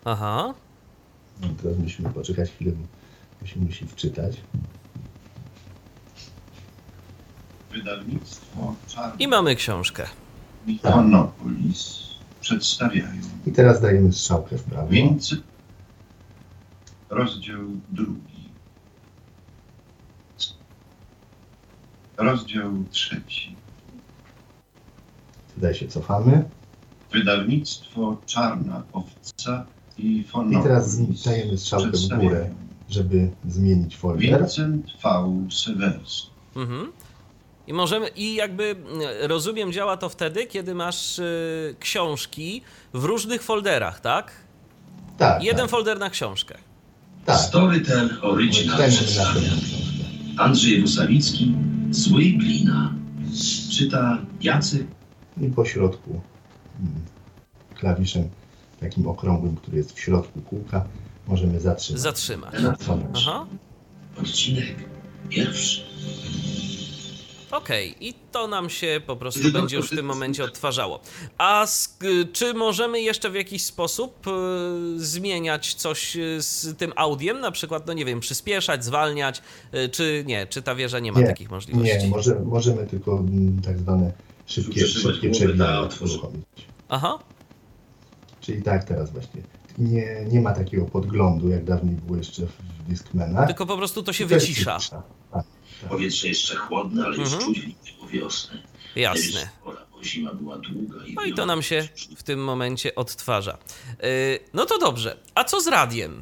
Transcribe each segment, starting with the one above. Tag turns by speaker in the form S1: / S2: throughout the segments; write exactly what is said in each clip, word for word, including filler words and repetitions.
S1: Aha.
S2: No, teraz musimy poczekać chwilę, bo musimy się wczytać.
S3: Wydawnictwo Czarne
S1: I mamy książkę.
S3: i Monopolis przedstawiają
S2: I teraz dajemy strzałkę w prawo.
S3: Wincy, rozdział drugi, rozdział trzeci.
S2: Tutaj się cofamy.
S3: Wydawnictwo Czarna Owca i
S2: I
S3: Monopolis
S2: teraz dajemy strzałkę w górę, żeby zmienić folder.
S3: Vincent V. Severus.
S1: Mhm. I możemy, i jakby rozumiem, działa to wtedy, kiedy masz y, książki w różnych folderach, tak?
S2: Tak,
S1: Jeden
S2: tak,
S1: folder na książkę.
S2: tak.
S4: Storytel Original
S2: Ten
S4: przedstawia
S2: na tę książkę.
S4: Andrzej Wusawicki, Zły i glina. Czyta Jacek.
S2: I po środku mm, klawiszem takim okrągłym, który jest w środku kółka, możemy zatrzymać.
S1: Zatrzymać.
S2: Zatrzymać.
S1: Aha.
S4: Odcinek pierwszy.
S1: Okej, i to nam się po prostu będzie już w tym momencie odtwarzało. A sk- czy możemy jeszcze w jakiś sposób y, zmieniać coś y, z tym audiem? Na przykład, no nie wiem, przyspieszać, zwalniać, y, czy nie? Czy ta wieża nie ma
S2: Nie,
S1: takich możliwości?
S2: Nie, może, możemy tylko mm, tak zwane szybkie,
S4: Przytrzymać
S2: szybkie
S4: głowę
S2: przewijanie
S4: na otworze.
S2: uruchomić.
S1: Aha,
S2: Czyli tak teraz właśnie. Nie, nie ma takiego podglądu, jak dawniej było jeszcze w Discmanach.
S1: tylko po prostu to się
S2: To jest
S1: wycisza.
S2: cisza. Tak.
S4: Powietrze jeszcze chłodne, ale już
S1: Mhm.
S4: czuć po wiosnę.
S1: Jasne.
S4: Jest pora, bo zima była długa. I
S1: No i to nam się w tym momencie odtwarza. Y, no to dobrze. A co z radiem?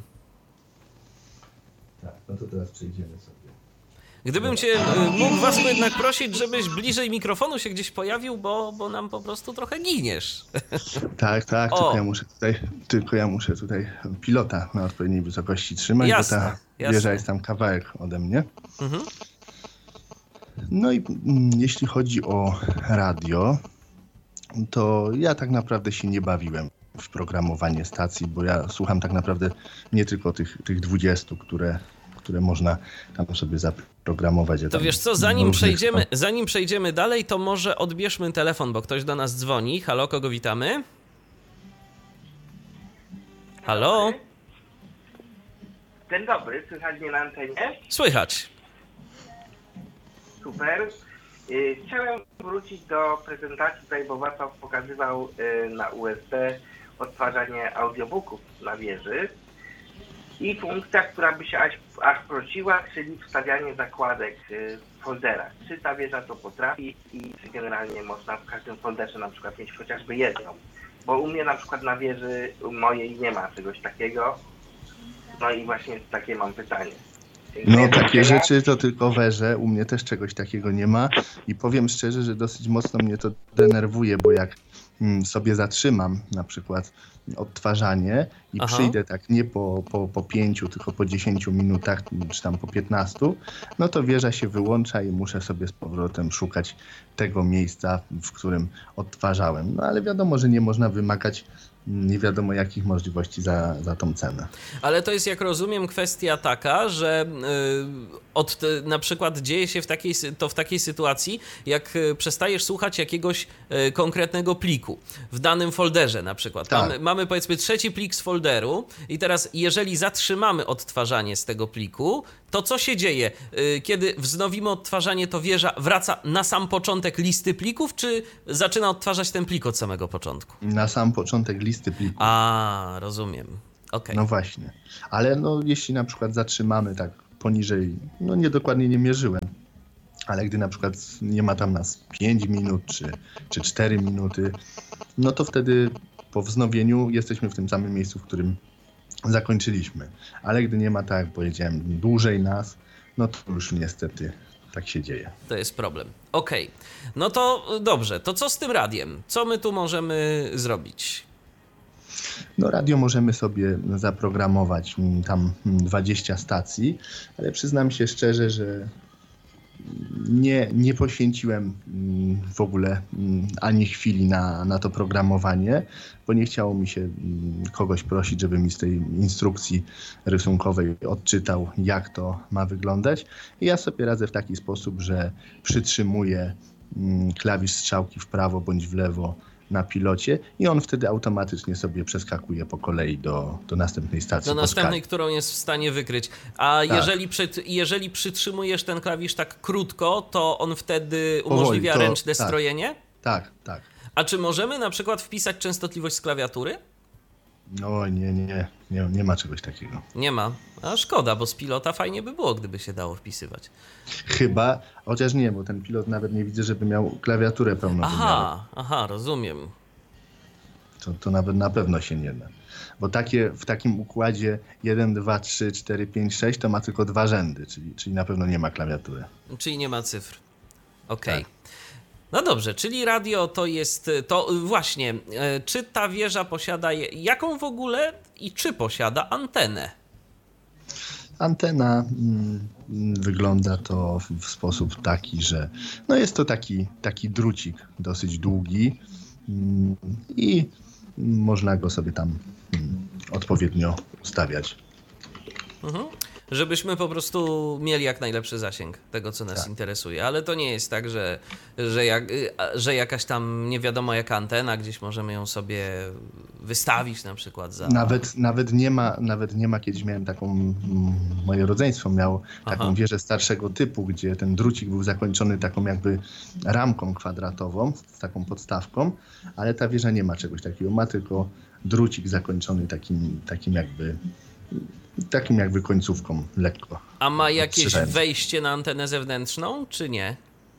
S2: Tak, no to teraz przejdziemy sobie.
S1: Gdybym cię y, mógł, Wasku, jednak prosić, żebyś bliżej mikrofonu się gdzieś pojawił, bo, bo nam po prostu trochę giniesz.
S5: Tak, tak,
S1: O.
S5: tylko ja muszę tutaj, tylko ja muszę tutaj pilota na odpowiedniej wysokości trzymać,
S1: Jasne,
S5: bo ta
S1: jasne.
S5: wieża jest tam kawałek ode mnie.
S1: Mhm.
S5: No i mm, jeśli chodzi o radio, to ja tak naprawdę się nie bawiłem w programowanie stacji, bo ja słucham tak naprawdę nie tylko tych, tych dwudziestu, które, które można tam sobie zaprogramować. Ja
S1: To
S5: tam
S1: wiesz co, zanim
S5: różnych-
S1: przejdziemy, zanim przejdziemy dalej, to może odbierzmy telefon, bo ktoś do nas dzwoni. Halo, kogo witamy? Halo?
S6: Dzień dobry, słychać mnie na antenie?
S1: Słychać.
S6: Super. Y, Chciałem wrócić do prezentacji, tutaj bo Wacław pokazywał y, na U S B odtwarzanie audiobooków na wieży i funkcja, która by się aż, aż prosiła, czyli wstawianie zakładek y, w folderach. Czy ta wieża to potrafi i czy generalnie można w każdym folderze na przykład mieć chociażby jedną. Bo u mnie na przykład na wieży mojej nie ma czegoś takiego. No i właśnie takie mam pytanie.
S5: No
S6: Dziękuję
S5: takie
S6: za
S5: rzeczy to tylko weże, u mnie też czegoś takiego nie ma i powiem szczerze, że dosyć mocno mnie to denerwuje, bo jak mm, sobie zatrzymam na przykład odtwarzanie i
S1: Aha.
S5: przyjdę tak nie po, po, po pięciu, tylko po dziesięciu minutach, czy tam po piętnastu, no to wieża się wyłącza i muszę sobie z powrotem szukać tego miejsca, w którym odtwarzałem. No ale wiadomo, że nie można wymagać nie wiadomo jakich możliwości za, za tą cenę.
S1: Ale to jest, jak rozumiem, kwestia taka, że y, od, na przykład dzieje się w takiej, sy- to w takiej sytuacji, jak y, przestajesz słuchać jakiegoś y, konkretnego pliku w danym folderze na przykład.
S5: Tak.
S1: Mamy, mamy powiedzmy trzeci plik z folderu i teraz jeżeli zatrzymamy odtwarzanie z tego pliku, to co się dzieje? Y, kiedy wznowimy odtwarzanie, to wieża wraca na sam początek listy plików, czy zaczyna odtwarzać ten plik od samego początku?
S5: Na sam początek listy plików.
S1: A, rozumiem. Okej.
S5: No właśnie. Ale no jeśli na przykład zatrzymamy tak poniżej, no nie dokładnie nie mierzyłem, ale gdy na przykład nie ma tam nas pięć minut czy, czy cztery minuty, no to wtedy po wznowieniu jesteśmy w tym samym miejscu, w którym zakończyliśmy. Ale gdy nie ma, tak jak powiedziałem, dłużej nas, no to już niestety tak się dzieje.
S1: To jest problem. Okej. No to dobrze. To co z tym radiem? Co my tu możemy zrobić?
S5: No radio możemy sobie zaprogramować mm, tam mm, dwadzieścia stacji, ale przyznam się szczerze, że nie, nie poświęciłem mm, w ogóle mm, ani chwili na, na to programowanie, bo nie chciało mi się mm, kogoś prosić, żeby mi z tej instrukcji rysunkowej odczytał, jak to ma wyglądać. I ja sobie radzę w taki sposób, że przytrzymuję mm, klawisz strzałki w prawo bądź w lewo na pilocie i on wtedy automatycznie sobie przeskakuje po kolei do, do następnej stacji.
S1: Do
S5: po
S1: następnej,
S5: skali.
S1: którą jest w stanie wykryć. A
S5: Tak.
S1: jeżeli, przy, jeżeli przytrzymujesz ten klawisz tak krótko, to on wtedy
S5: Powoli,
S1: umożliwia
S5: to-
S1: ręczne
S5: tak.
S1: strojenie?
S5: Tak, tak.
S1: A czy możemy na przykład wpisać częstotliwość z klawiatury?
S5: No nie, nie, nie, nie ma czegoś takiego.
S1: Nie ma. A szkoda, bo z pilota fajnie by było, gdyby się dało wpisywać.
S5: Chyba, chociaż nie, bo ten pilot nawet nie widzę, żeby miał klawiaturę pełnowymiarową.
S1: Aha, aha, rozumiem.
S5: To, to nawet na pewno się nie da. Bo takie, w takim układzie jeden, dwa, trzy, cztery, pięć, sześć to ma tylko dwa rzędy, czyli, czyli na pewno nie ma klawiatury.
S1: Czyli nie ma cyfr. Okej.
S5: Tak.
S1: No dobrze, czyli radio to jest, to właśnie, e, czy ta wieża posiada, je- jaką w ogóle i czy posiada antenę?
S5: Antena mm, wygląda to w, w sposób taki, że no jest to taki, taki drucik dosyć długi mm, i można go sobie tam mm, odpowiednio ustawiać.
S1: Mhm. Żebyśmy po prostu mieli jak najlepszy zasięg tego, co nas
S5: Tak.
S1: interesuje. Ale to nie jest tak, że, że, jak, że jakaś tam nie wiadomo jaka antena, gdzieś możemy ją sobie wystawić na przykład za...
S5: Nawet, nawet, nie ma, nawet nie ma, kiedyś miałem taką, mm, moje rodzeństwo miało taką
S1: Aha.
S5: wieżę starszego typu, gdzie ten drucik był zakończony taką jakby ramką kwadratową, z taką podstawką, ale ta wieża nie ma czegoś takiego, ma tylko drucik zakończony takim, takim jakby takim jakby końcówką lekko.
S1: A ma jakieś
S5: Słyszałem.
S1: wejście na antenę zewnętrzną, czy nie?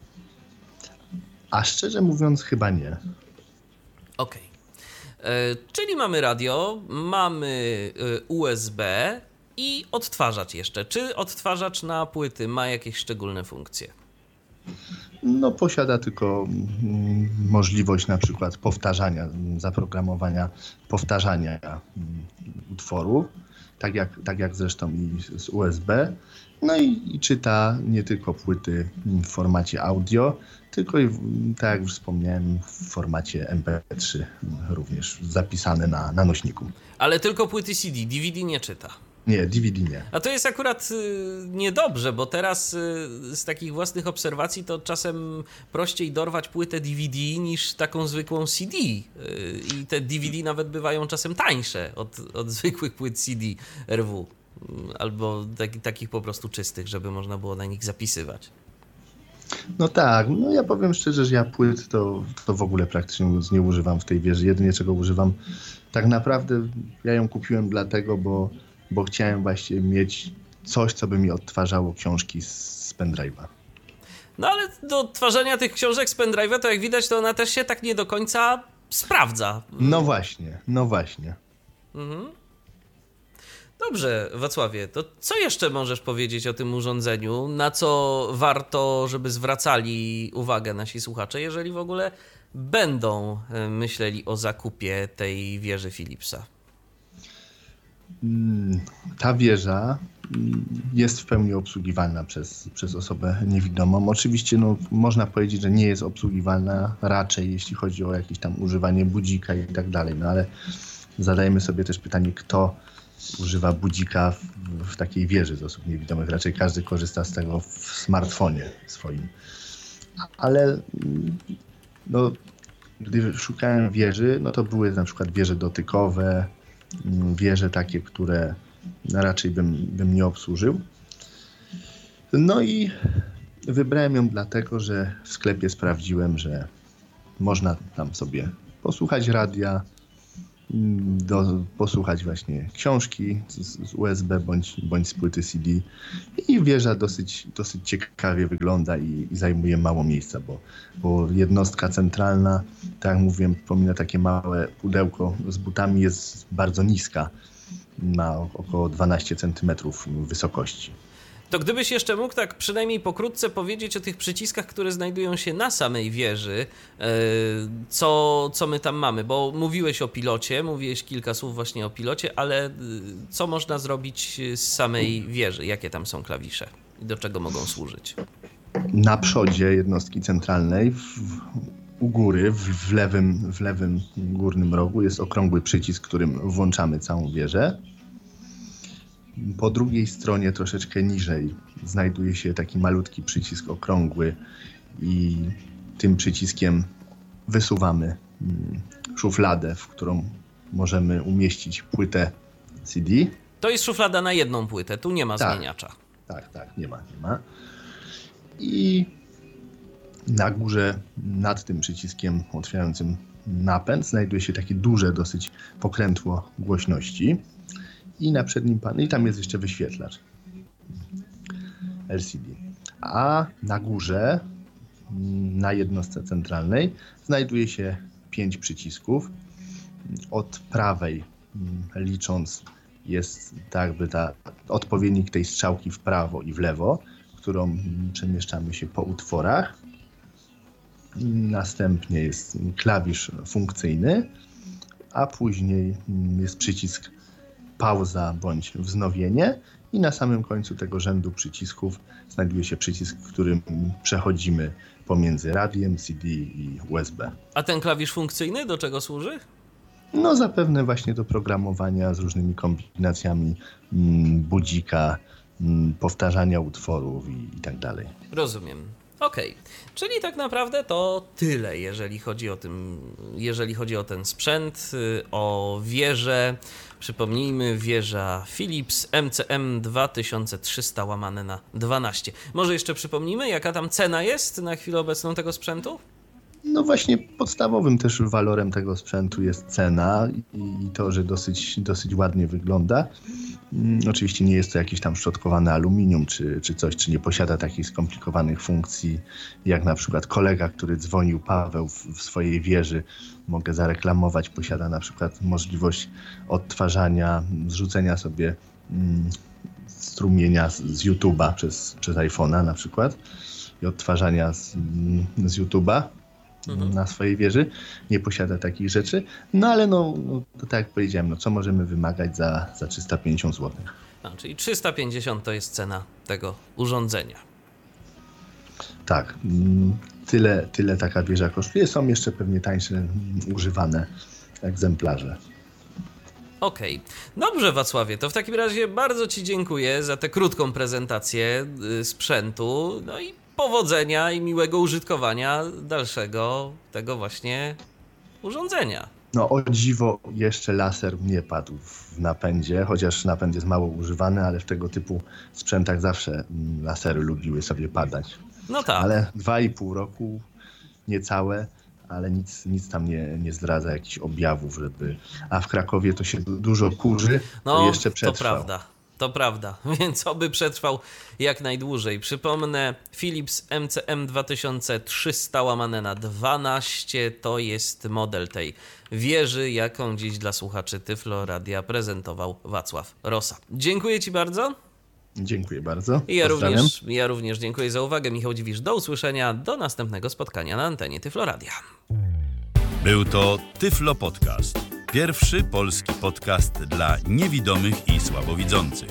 S5: A szczerze mówiąc chyba nie.
S1: Okej. E, Czyli mamy radio, mamy e, U S B i odtwarzacz jeszcze. Czy odtwarzacz na płyty ma jakieś szczególne funkcje?
S5: No posiada tylko mm, możliwość na przykład powtarzania, mm, zaprogramowania powtarzania mm, utworów, tak jak, tak jak zresztą i z U S B. No i, i czyta nie tylko płyty w formacie audio, tylko i, w- tak jak już wspomniałem, w formacie M P trzy również zapisane na, na nośniku.
S1: Ale tylko płyty C D, D V D nie czyta.
S5: Nie, D V D nie.
S1: A to jest akurat y, niedobrze, bo teraz y, z takich własnych obserwacji to czasem prościej dorwać płytę D V D niż taką zwykłą C D. Y, I te D V D nawet bywają czasem tańsze od, od zwykłych płyt C D R W. Y, Albo taki, takich po prostu czystych, żeby można było na nich zapisywać.
S5: No tak, no ja powiem szczerze, że ja płyt to, to w ogóle praktycznie mówiąc nie używam w tej wieży. Jedynie czego używam, tak naprawdę ja ją kupiłem dlatego, bo, bo chciałem właśnie mieć coś, co by mi odtwarzało książki z, z pendrive'a.
S1: No ale do odtwarzania tych książek z pendrive'a, to jak widać, to ona też się tak nie do końca sprawdza.
S5: No właśnie, no właśnie.
S1: Mhm. Dobrze, Wacławie, to co jeszcze możesz powiedzieć o tym urządzeniu? Na co warto, żeby zwracali uwagę nasi słuchacze, jeżeli w ogóle będą e, myśleli o zakupie tej wieży Philipsa?
S5: Mm, Ta wieża mm, jest w pełni obsługiwalna przez, przez osobę niewidomą. Oczywiście no, można powiedzieć, że nie jest obsługiwalna raczej, jeśli chodzi o jakieś tam używanie budzika i tak dalej, no ale zadajmy sobie też pytanie, kto używa budzika w, w takiej wieży z osób niewidomych. Raczej każdy korzysta z tego w smartfonie swoim. Ale mm, no, gdy szukałem wieży, no to były na przykład wieże dotykowe, mm, wieże takie, które raczej bym, bym nie obsłużył. No i wybrałem ją dlatego, że w sklepie sprawdziłem, że można tam sobie posłuchać radia, mm, do, posłuchać właśnie książki z, z U S B bądź, bądź z płyty C D i wieża dosyć, dosyć ciekawie wygląda i, i zajmuje mało miejsca, bo, bo jednostka centralna, tak jak mówiłem, przypomina takie małe pudełko z butami, jest bardzo niska, ma około dwanaście centymetrów wysokości.
S1: To gdybyś jeszcze mógł tak przynajmniej pokrótce powiedzieć o tych przyciskach, które znajdują się na samej wieży, e, co, co my tam mamy, bo mówiłeś o pilocie, mówiłeś kilka słów właśnie o pilocie, ale e, co można zrobić z samej wieży? Jakie tam są klawisze i do czego mogą służyć?
S5: Na przodzie jednostki centralnej w, u góry, w, w, lewym, w lewym górnym rogu jest okrągły przycisk, którym włączamy całą wieżę. Po drugiej stronie, troszeczkę niżej, znajduje się taki malutki przycisk okrągły i tym przyciskiem wysuwamy szufladę, w którą możemy umieścić płytę C D.
S1: To jest szuflada na jedną płytę, tu nie ma
S5: Tak.
S1: zmieniacza.
S5: Tak, tak, nie ma, nie ma. I na górze, nad tym przyciskiem otwierającym napęd, znajduje się takie duże dosyć pokrętło głośności. I na przednim panelu, i tam jest jeszcze wyświetlacz L C D. A na górze, na jednostce centralnej, znajduje się pięć przycisków. Od prawej licząc jest tak jakby ta odpowiednik tej strzałki w prawo i w lewo, którą przemieszczamy się po utworach. Następnie jest klawisz funkcyjny, a później jest przycisk pauza bądź wznowienie i na samym końcu tego rzędu przycisków znajduje się przycisk, którym przechodzimy pomiędzy radiem, C D i U S B.
S1: A ten klawisz funkcyjny do czego służy?
S5: No zapewne właśnie do programowania z różnymi kombinacjami mm, budzika, mm, powtarzania utworów i, i tak dalej.
S1: Rozumiem. Okej, okay. Czyli tak naprawdę to tyle, jeżeli chodzi o tym, jeżeli chodzi o ten sprzęt, o wieżę. Przypomnijmy, wieża Philips M C M dwa tysiące trzysta łamane na dwanaście. Może jeszcze przypomnijmy, jaka tam cena jest na chwilę obecną tego sprzętu?
S5: No właśnie podstawowym też walorem tego sprzętu jest cena i to, że dosyć, dosyć ładnie wygląda. Oczywiście nie jest to jakieś tam szczotkowane aluminium czy, czy coś, czy nie posiada takich skomplikowanych funkcji jak na przykład kolega, który dzwonił, Paweł, w, w swojej wieży, mogę zareklamować, posiada na przykład możliwość odtwarzania, zrzucenia sobie mm, strumienia z, z YouTube'a przez, przez iPhone'a na przykład i odtwarzania z, z YouTube'a. Mhm. Na swojej wieży, nie posiada takich rzeczy, no ale no, no to tak jak powiedziałem, no co możemy wymagać za, za trzysta pięćdziesiąt złotych.
S1: A, czyli trzysta pięćdziesiąt to jest cena tego urządzenia.
S5: Tak, tyle, tyle taka wieża kosztuje, są jeszcze pewnie tańsze używane egzemplarze.
S1: Okej. Okay. Dobrze, Wacławie, to w takim razie bardzo Ci dziękuję za tę krótką prezentację sprzętu, no i powodzenia i miłego użytkowania dalszego tego właśnie urządzenia.
S5: No o dziwo jeszcze laser nie padł w napędzie, chociaż napęd jest mało używany, ale w tego typu sprzętach zawsze lasery lubiły sobie padać.
S1: No tak.
S5: Ale dwa i pół roku, niecałe, ale nic, nic tam nie, nie zdradza jakichś objawów, żeby... A w Krakowie to się dużo kurzy,
S1: no,
S5: to jeszcze przetrwał.
S1: To prawda. To prawda, więc oby przetrwał jak najdłużej. Przypomnę, Philips M C M dwa tysiące trzysta łamane na dwanaście to jest model tej wieży, jaką dziś dla słuchaczy Tyflo Radia prezentował Wacław Rosa. Dziękuję Ci bardzo.
S5: Dziękuję bardzo.
S1: I ja również, ja również dziękuję za uwagę. Michał Dziwisz, do usłyszenia, do następnego spotkania na antenie Tyflo Radia.
S7: Był to Tyflo Podcast. Pierwszy polski podcast dla niewidomych i słabowidzących.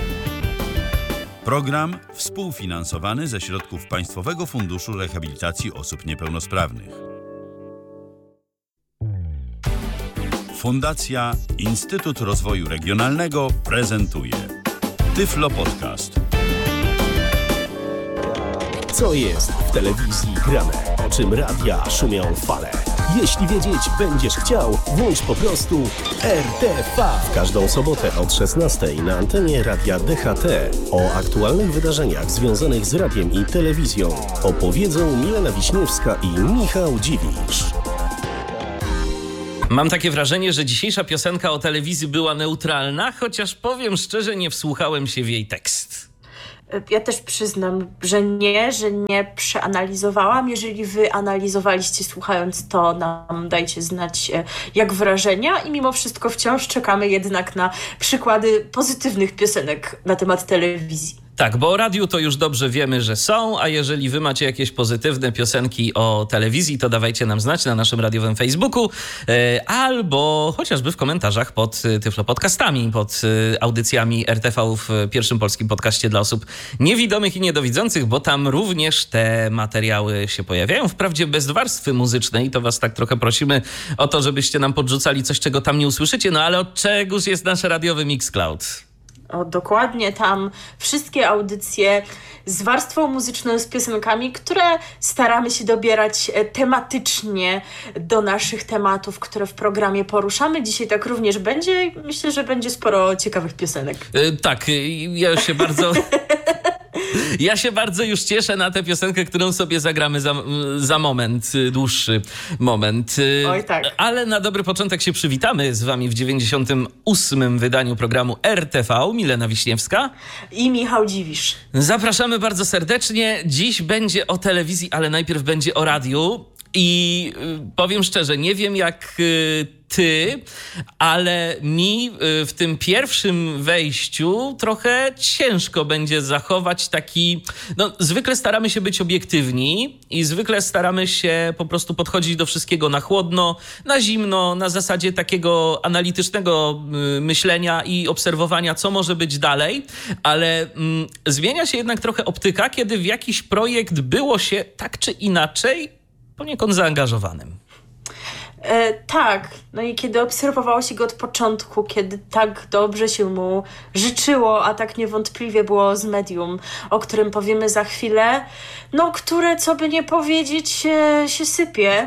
S7: Program współfinansowany ze środków Państwowego Funduszu Rehabilitacji Osób Niepełnosprawnych. Fundacja Instytut Rozwoju Regionalnego prezentuje Tyflo Podcast.
S8: Co jest w telewizji grane? O czym radia szumią fale? Jeśli wiedzieć będziesz chciał, włącz po prostu R T V. W każdą sobotę od szesnastej na antenie Radia D H T o aktualnych wydarzeniach związanych z radiem i telewizją opowiedzą Milena Wiśniewska i Michał Dziwisz.
S1: Mam takie wrażenie, że dzisiejsza piosenka o telewizji była neutralna, chociaż powiem szczerze, nie wsłuchałem się w jej tekst.
S9: Ja też przyznam, że nie, że nie przeanalizowałam. Jeżeli wy analizowaliście słuchając, to nam dajcie znać jak wrażenia i mimo wszystko wciąż czekamy jednak na przykłady pozytywnych piosenek na temat telewizji.
S1: Tak, bo o radiu to już dobrze wiemy, że są, a jeżeli wy macie jakieś pozytywne piosenki o telewizji, to dawajcie nam znać na naszym radiowym Facebooku e, albo chociażby w komentarzach pod Tyflo Podcastami, pod audycjami R T V w pierwszym polskim podcaście dla osób niewidomych i niedowidzących, bo tam również te materiały się pojawiają, wprawdzie bez warstwy muzycznej, to was tak trochę prosimy o to, żebyście nam podrzucali coś, czego tam nie usłyszycie, no ale od czegoż jest nasz radiowy Mixcloud?
S9: O, dokładnie, tam wszystkie audycje z warstwą muzyczną, z piosenkami, które staramy się dobierać tematycznie do naszych tematów, które w programie poruszamy. Dzisiaj tak również będzie i myślę, że będzie sporo ciekawych piosenek.
S1: Yy, tak, ja już się bardzo... Ja się bardzo już cieszę na tę piosenkę, którą sobie zagramy za, za moment, dłuższy moment.
S9: Oj, tak.
S1: Ale na dobry początek się przywitamy z wami w dziewięćdziesiątym ósmym wydaniu programu R T V. Milena Wiśniewska
S9: i Michał Dziwisz.
S1: Zapraszamy bardzo serdecznie. Dziś będzie o telewizji, ale najpierw będzie o radiu. I powiem szczerze, nie wiem jak ty, ale mi w tym pierwszym wejściu trochę ciężko będzie zachować taki... No, zwykle staramy się być obiektywni i zwykle staramy się po prostu podchodzić do wszystkiego na chłodno, na zimno, na zasadzie takiego analitycznego myślenia i obserwowania, co może być dalej, ale mm, zmienia się jednak trochę optyka, kiedy w jakiś projekt było się tak czy inaczej poniekąd zaangażowanym.
S9: E, tak, no i kiedy obserwowało się go od początku, kiedy tak dobrze się mu życzyło, a tak niewątpliwie było z medium, o którym powiemy za chwilę, no które, co by nie powiedzieć, się, się sypie.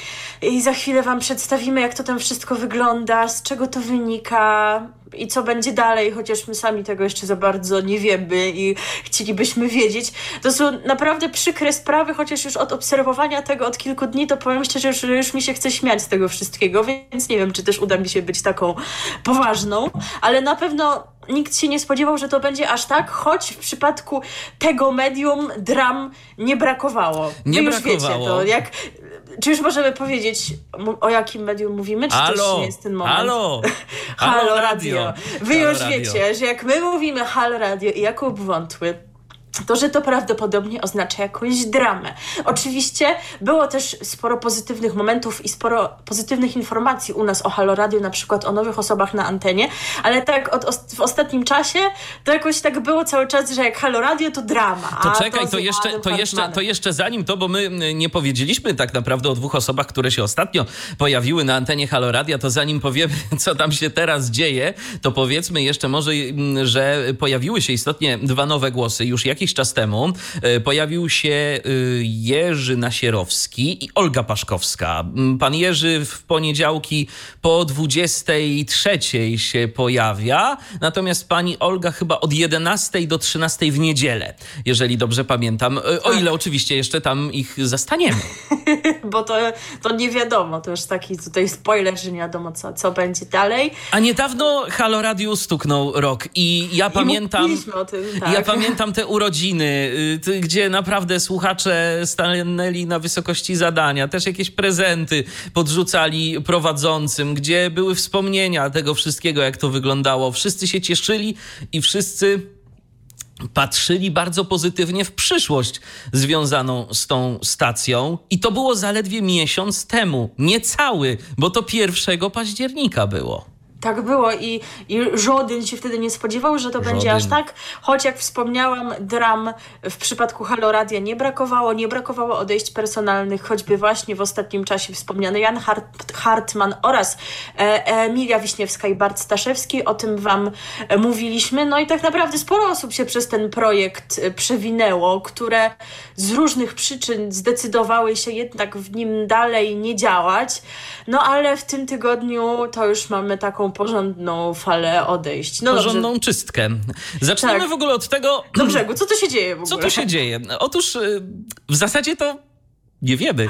S9: I za chwilę wam przedstawimy, jak to tam wszystko wygląda, z czego to wynika i co będzie dalej, chociaż my sami tego jeszcze za bardzo nie wiemy i chcielibyśmy wiedzieć. To są naprawdę przykre sprawy, chociaż już od obserwowania tego od kilku dni, to powiem szczerze, że już mi się chce śmiać z tego wszystkiego, więc nie wiem, czy też uda mi się być taką poważną, ale na pewno nikt się nie spodziewał, że to będzie aż tak, choć w przypadku tego medium dram nie brakowało.
S1: Nie
S9: Wy już
S1: brakowało.
S9: wiecie to, jak... Czy już możemy powiedzieć, o jakim medium mówimy? Czy
S1: halo,
S9: to już nie jest ten moment?
S1: Halo,
S9: halo,
S1: halo
S9: radio.
S1: radio.
S9: Wy
S1: Halo
S9: już
S1: radio.
S9: wiecie, że jak my mówimy halo radio i Jakub Wątły, to, że to prawdopodobnie oznacza jakąś dramę. Oczywiście było też sporo pozytywnych momentów i sporo pozytywnych informacji u nas o Halo Radio, na przykład o nowych osobach na antenie, ale tak od, w ostatnim czasie to jakoś tak było cały czas, że jak Halo Radio to drama.
S1: To
S9: a
S1: czekaj,
S9: to,
S1: to jeszcze, to, jeszcze, to jeszcze zanim to, bo my nie powiedzieliśmy tak naprawdę o dwóch osobach, które się ostatnio pojawiły na antenie Halo Radia, to zanim powiemy, co tam się teraz dzieje, to powiedzmy jeszcze może, że pojawiły się istotnie dwa nowe głosy już jakiś czas temu. Pojawił się Jerzy Nasierowski i Olga Paszkowska. Pan Jerzy w poniedziałki po dwudziestej trzeciej się pojawia, natomiast pani Olga chyba od jedenastej do trzynastej w niedzielę, jeżeli dobrze pamiętam. O ile oczywiście jeszcze tam ich zastaniemy.
S9: Bo to, to nie wiadomo, to już taki tutaj spoiler, że nie wiadomo co, co będzie dalej.
S1: A niedawno Halo Radio stuknął rok i ja
S9: I
S1: pamiętam...
S9: mówiliśmy o tym, tak.
S1: Ja pamiętam te urodziny, gdzie naprawdę słuchacze stanęli na wysokości zadania, też jakieś prezenty podrzucali prowadzącym, gdzie były wspomnienia tego wszystkiego, jak to wyglądało. Wszyscy się cieszyli i wszyscy patrzyli bardzo pozytywnie w przyszłość związaną z tą stacją. I to było zaledwie miesiąc temu, niecały, bo to pierwszego października było.
S9: Tak było i, i żaden się wtedy nie spodziewał, że to
S1: Żaden.
S9: będzie aż tak. Choć jak wspomniałam, dram w przypadku Halo Radia nie brakowało. Nie brakowało odejść personalnych, choćby właśnie w ostatnim czasie wspomniany Jan Hart- Hartman oraz e, Emilia Wiśniewska i Bart Staszewski. O tym wam e, mówiliśmy. No i tak naprawdę sporo osób się przez ten projekt e, przewinęło, które z różnych przyczyn zdecydowały się jednak w nim dalej nie działać. No ale w tym tygodniu to już mamy taką porządną falę odejść. No
S1: Porządną
S9: dobrze.
S1: czystkę. Zaczniemy
S9: Tak.
S1: w ogóle od tego...
S9: Do brzegu, co tu się dzieje w ogóle?
S1: Co tu się dzieje? Otóż w zasadzie to nie wiemy.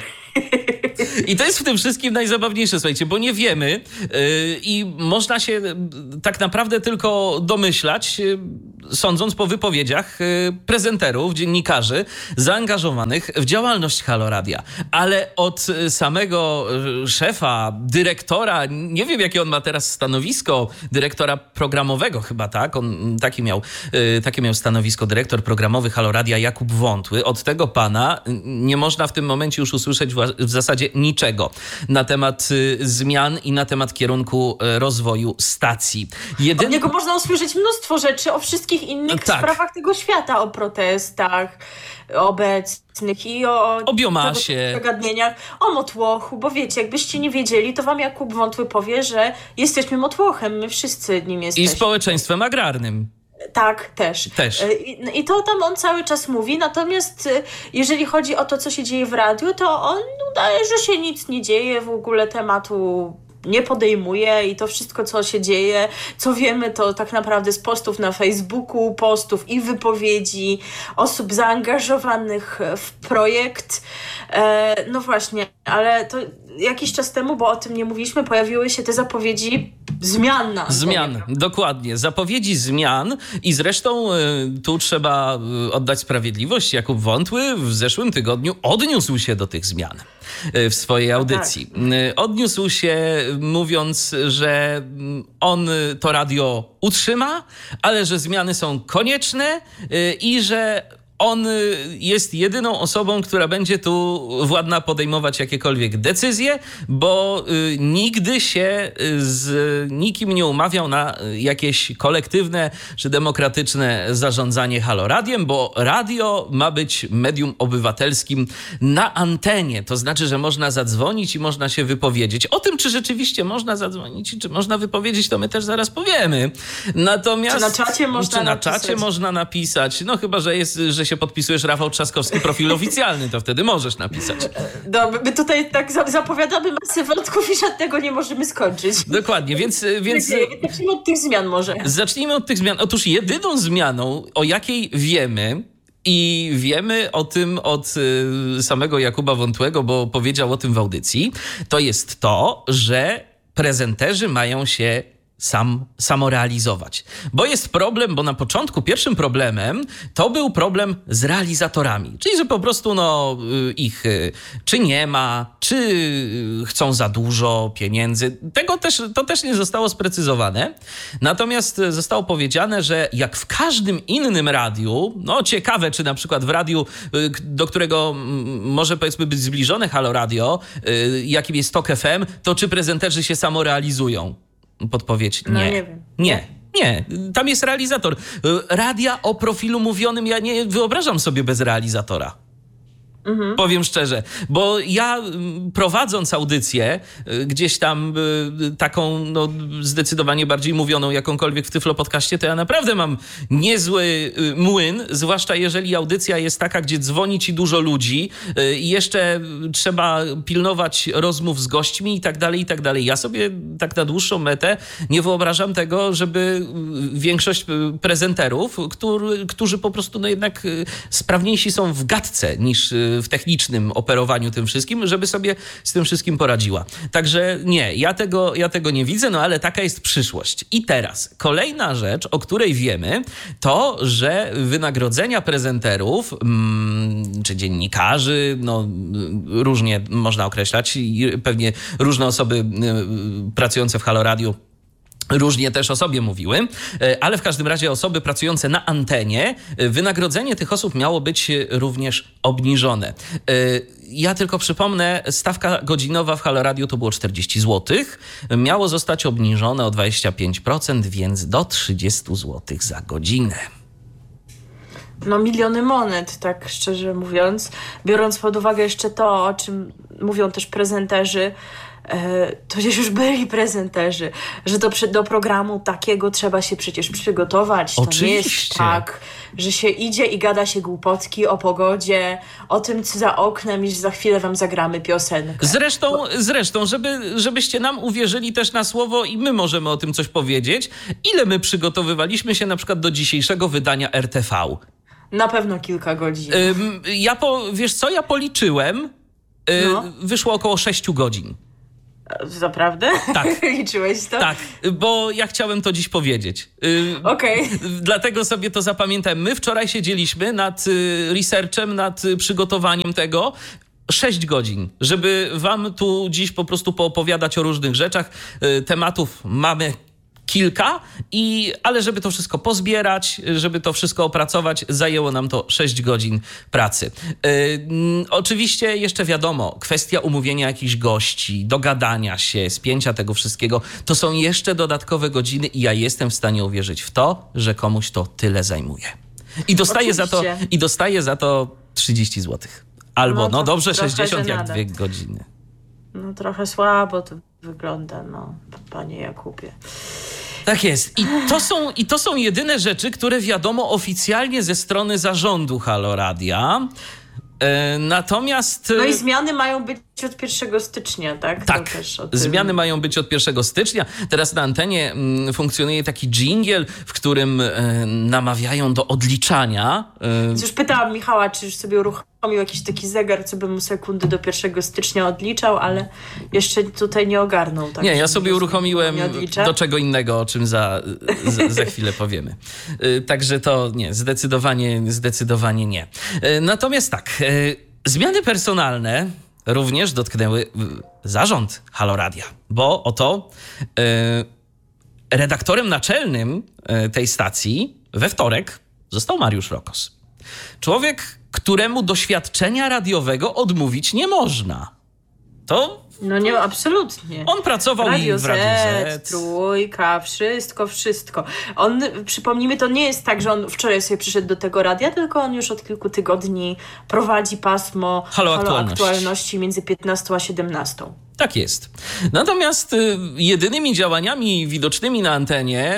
S1: I to jest w tym wszystkim najzabawniejsze, słuchajcie, bo nie wiemy yy, i można się yy, tak naprawdę tylko domyślać, yy, sądząc po wypowiedziach yy, prezenterów, dziennikarzy zaangażowanych w działalność Halo Radia. Ale od yy, samego yy, szefa, dyrektora, nie wiem jakie on ma teraz stanowisko, dyrektora programowego chyba, tak? On taki miał, yy, takie miał stanowisko, dyrektor programowy Halo Radia Jakub Wątły. Od tego pana yy, nie można w tym momencie już usłyszeć w, w zasadzie niczego na temat y, zmian i na temat kierunku y, rozwoju stacji. Jedyn...
S9: Od niego można usłyszeć mnóstwo rzeczy o wszystkich innych
S1: Tak.
S9: sprawach tego świata, o protestach obecnych i o,
S1: O biomasie.
S9: tego typu zagadnieniach, o motłochu, bo wiecie, jakbyście nie wiedzieli, to wam Jakub Wątły powie, że jesteśmy motłochem, my wszyscy nim
S1: I
S9: jesteśmy.
S1: społeczeństwem agrarnym.
S9: Tak, też.
S1: Też.
S9: I, I to tam on cały czas mówi, natomiast jeżeli chodzi o to, co się dzieje w radiu, to on udaje, że się nic nie dzieje, w ogóle tematu nie podejmuje i to wszystko, co się dzieje, co wiemy, to tak naprawdę z postów na Facebooku, postów i wypowiedzi osób zaangażowanych w projekt. E, no właśnie, ale to jakiś czas temu, bo o tym nie mówiliśmy, pojawiły się te zapowiedzi zmian na antenie.
S1: Zmian, dokładnie. Zapowiedzi zmian i zresztą y, tu trzeba y, oddać sprawiedliwość. Jakub Wątły w zeszłym tygodniu odniósł się do tych zmian y, w swojej audycji.
S9: No tak.
S1: y, odniósł się mówiąc, że on to radio utrzyma, ale że zmiany są konieczne y, i że on jest jedyną osobą, która będzie tu władna podejmować jakiekolwiek decyzje, bo y, nigdy się z nikim nie umawiał na jakieś kolektywne czy demokratyczne zarządzanie Halo Radiem, bo radio ma być medium obywatelskim na antenie. To znaczy, że można zadzwonić i można się wypowiedzieć. O tym, czy rzeczywiście można zadzwonić i czy można wypowiedzieć, to my też zaraz powiemy. Natomiast...
S9: Czy na czacie można
S1: czy na
S9: napisać?
S1: czacie można napisać? No chyba, że jest, że się podpisujesz Rafał Trzaskowski profil oficjalny, to wtedy możesz napisać.
S9: No, my tutaj tak zapowiadamy masę wątków i żadnego nie możemy skończyć.
S1: Dokładnie, więc... więc...
S9: Zacznijmy od tych zmian może.
S1: Zacznijmy od tych zmian. Otóż jedyną zmianą, o jakiej wiemy i wiemy o tym od y, samego Jakuba Wątłego, bo powiedział o tym w audycji, to jest to, że prezenterzy mają się sam, samorealizować. Bo jest problem, bo na początku pierwszym problemem to był problem z realizatorami. Czyli, że po prostu no, ich czy nie ma, czy chcą za dużo pieniędzy. Tego też, to też nie zostało sprecyzowane. Natomiast zostało powiedziane, że jak w każdym innym radiu, no ciekawe, czy na przykład w radiu, do którego może powiedzmy być zbliżone Halo Radio, jakim jest Tok F M, to czy prezenterzy się samorealizują? Podpowiedź nie.
S9: No, nie wiem.
S1: Nie. Nie, tam jest realizator. Radia o profilu mówionym ja nie wyobrażam sobie bez realizatora. Mhm. Powiem szczerze, bo ja prowadząc audycję, gdzieś tam taką no, zdecydowanie bardziej mówioną jakąkolwiek w Tyflo Podcaście, to ja naprawdę mam niezły młyn, zwłaszcza jeżeli audycja jest taka, gdzie dzwoni ci dużo ludzi i jeszcze trzeba pilnować rozmów z gośćmi i tak dalej, i tak dalej. Ja sobie tak na dłuższą metę nie wyobrażam tego, żeby większość prezenterów, który, którzy po prostu no jednak sprawniejsi są w gadce niż w technicznym operowaniu tym wszystkim, żeby sobie z tym wszystkim poradziła. Także nie, ja tego, ja tego nie widzę, no ale taka jest przyszłość. I teraz kolejna rzecz, o której wiemy, to, że wynagrodzenia prezenterów mm, czy dziennikarzy, no różnie można określać i pewnie różne osoby y, pracujące w Halo Radiu różnie też o sobie mówiły, ale w każdym razie osoby pracujące na antenie, wynagrodzenie tych osób miało być również obniżone. Ja tylko przypomnę, stawka godzinowa w Halo Radio to było czterdzieści złotych. Miało zostać obniżone o dwadzieścia pięć procent, więc do trzydzieści złotych za godzinę.
S9: No miliony monet, tak szczerze mówiąc. Biorąc pod uwagę jeszcze to, o czym mówią też prezenterzy, to przecież już byli prezenterzy, że do, do programu takiego trzeba się przecież przygotować. To
S1: Oczywiście.
S9: nie jest tak, że się idzie i gada się głupotki o pogodzie, o tym, co za oknem, i że za chwilę wam zagramy piosenkę.
S1: Zresztą, Bo... zresztą żeby, żebyście nam uwierzyli też na słowo i my możemy o tym coś powiedzieć, ile my przygotowywaliśmy się na przykład do dzisiejszego wydania R T V?
S9: Na pewno kilka godzin.
S1: Ym, ja po, wiesz co, ja policzyłem, yy,
S9: no.
S1: wyszło około sześciu godzin.
S9: Naprawdę?
S1: Tak.
S9: Liczyłeś to?
S1: Tak, bo ja chciałem to dziś powiedzieć. Yy,
S9: Okej. Okay.
S1: Dlatego sobie to zapamiętałem. My wczoraj siedzieliśmy nad y, researchem, nad y, przygotowaniem tego. Sześć godzin, żeby wam tu dziś po prostu poopowiadać o różnych rzeczach. Y, tematów mamy kilka, i, ale żeby to wszystko pozbierać, żeby to wszystko opracować, zajęło nam to sześć godzin pracy. Yy, oczywiście jeszcze wiadomo, kwestia umówienia jakichś gości, dogadania się, spięcia tego wszystkiego, to są jeszcze dodatkowe godziny i ja jestem w stanie uwierzyć w to, że komuś to tyle zajmuje. I dostaje, za to, i dostaje za to trzydzieści złotych. Albo, no, no dobrze, sześćdziesiąt jak dwie godziny.
S9: No trochę słabo to wygląda, no, panie Jakubie.
S1: Tak jest. I to są, i to są jedyne rzeczy, które wiadomo oficjalnie ze strony zarządu Halo Radia. E, natomiast...
S9: No i zmiany mają być od pierwszego stycznia, tak?
S1: Tak,
S9: to też
S1: zmiany mają być od pierwszego stycznia. Teraz na antenie mm, funkcjonuje taki dżingiel, w którym e, namawiają do odliczania. E,
S9: Już pytałam Michała, czy już sobie uruchomił jakiś taki zegar, co by mu sekundy do pierwszego stycznia odliczał, ale jeszcze tutaj nie ogarnął. Tak,
S1: nie, ja sobie uruchomiłem
S9: nie
S1: do czego innego, o czym za, za, za chwilę powiemy. E, także to nie, zdecydowanie, zdecydowanie nie. E, natomiast tak, e, zmiany personalne również dotknęły zarząd Halo Radia, bo oto e, redaktorem naczelnym e, tej stacji we wtorek został Mariusz Rokos. Człowiek, któremu doświadczenia radiowego odmówić nie można. To...
S9: No nie, absolutnie.
S1: On pracował
S9: Radio
S1: w Radiu
S9: Z,
S1: Z.
S9: Trójka, wszystko, wszystko. On, przypomnijmy, to nie jest tak, że on wczoraj sobie przyszedł do tego radia, tylko on już od kilku tygodni prowadzi pasmo
S1: Halo,
S9: Halo
S1: aktualności.
S9: aktualności między piętnastą a siedemnastą.
S1: Tak jest. Natomiast y, jedynymi działaniami widocznymi na antenie,